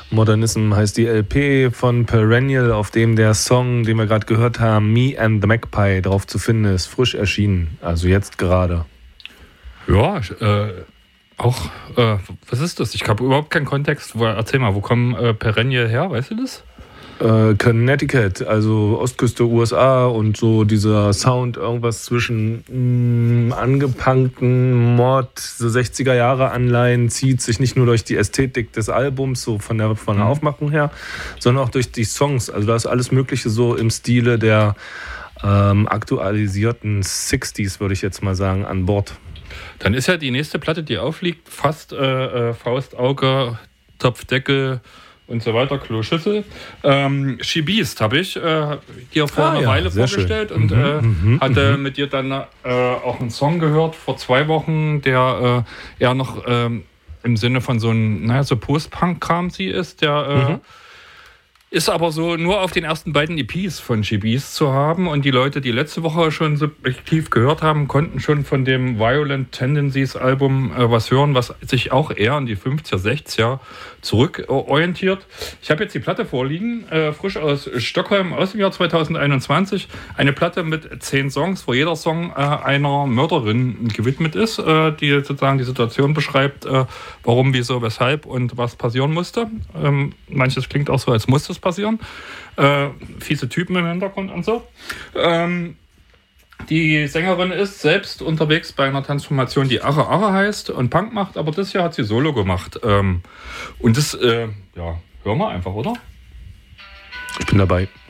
Modernism heißt die LP von Perennial, auf dem der Song, den wir gerade gehört haben, Me and the Magpie, drauf zu finden ist. Frisch erschienen, also jetzt gerade. Ja, was ist das? Ich habe überhaupt keinen Kontext. Erzähl mal, wo kommen Perennial her? Weißt du das? Connecticut, also Ostküste USA und so dieser Sound, irgendwas zwischen angepunkten Mod, so 60er Jahre Anleihen, zieht sich nicht nur durch die Ästhetik des Albums, so von der Aufmachung her, sondern auch durch die Songs. Also da ist alles Mögliche so im Stile der aktualisierten 60s, würde ich jetzt mal sagen, an Bord. Dann ist ja die nächste Platte, die aufliegt, fast Faust, Auge, Topfdeckel und so weiter, Kloschüssel. She Beast habe ich dir vor einer Weile vorgestellt und hatte mit dir dann auch einen Song gehört vor 2 Wochen, der eher noch im Sinne von so ein so Post-Punk-Kram sie ist, der ist aber so nur auf den ersten beiden EPs von She Beast zu haben und die Leute, die letzte Woche schon subjektiv gehört haben, konnten schon von dem Violent Tendencies Album was hören, was sich auch eher an die 50er, 60er zurückorientiert. Ich habe jetzt die Platte vorliegen, frisch aus Stockholm aus dem Jahr 2021. Eine Platte mit 10 Songs, wo jeder Song einer Mörderin gewidmet ist, die sozusagen die Situation beschreibt, warum, wieso, weshalb und was passieren musste. Manches klingt auch so, als musste es passieren. Fiese Typen im Hintergrund und so. Die Sängerin ist selbst unterwegs bei einer Transformation, die Arre Arre heißt und Punk macht, aber das Jahr hat sie Solo gemacht. Und das, hören wir einfach, oder? Ich bin dabei.